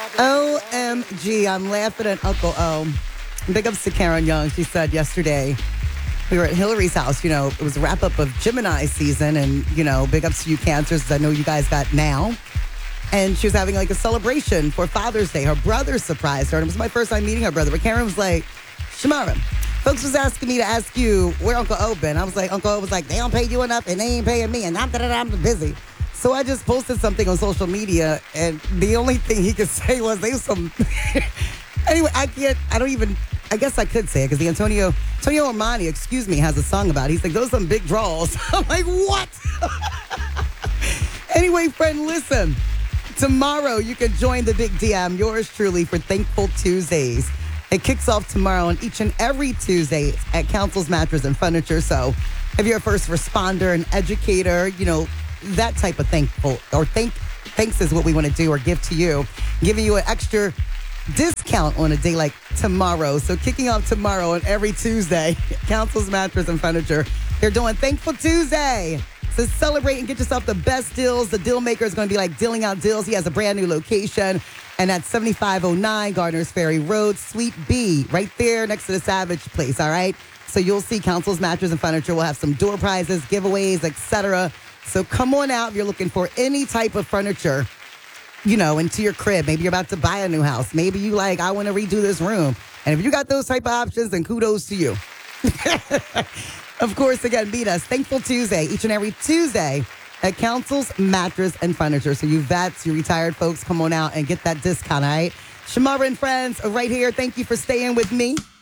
OMG, I'm laughing at Uncle O. Big ups to Karen Young. She said yesterday, we were at Hillary's house. You know, it was a wrap up of Gemini season. And, you know, big ups to you Cancers, because I know you guys got now. And she was having like a celebration for Father's Day. Her brother surprised her. And it was my first time meeting her brother. But Karen was like, Shamara, folks was asking me to ask you where Uncle O been. I was like, Uncle O was like, they don't pay you enough and they ain't paying me. And I'm busy. So I just posted something on social media. And the only thing he could say was, they some. Anyway, I guess I could say it because the Antonio Armani, has a song about it. He's like, those are some big draws. I'm like, what? Anyway, friend, listen. Tomorrow, you can join the Big DM, yours truly, for Thankful Tuesdays. It kicks off tomorrow and each and every Tuesday at Council's Mattress and Furniture. So if you're a first responder, an educator, you know, that type of thanks is what we want to do or give to you, giving you an extra discount on a day like tomorrow. So kicking off tomorrow and every Tuesday, Council's Mattress and Furniture, they're doing Thankful Tuesday. So celebrate and get yourself the best deals. The deal maker is going to be like dealing out deals. He has a brand new location, and that's 7509 Gardner's Ferry Road, Suite B, right there next to the Savage Place, all right? So you'll see Council's Mattress and Furniture will have some door prizes, giveaways, etc. So come on out if you're looking for any type of furniture, you know, into your crib. Maybe you're about to buy a new house. Maybe you like, I want to redo this room. And if you got those type of options, then kudos to you. Of course, again, meet us Thankful Tuesday, each and every Tuesday at Council's Mattress and Furniture. So you vets, you retired folks, come on out and get that discount, all right? Shamara and friends, right here. Thank you for staying with me.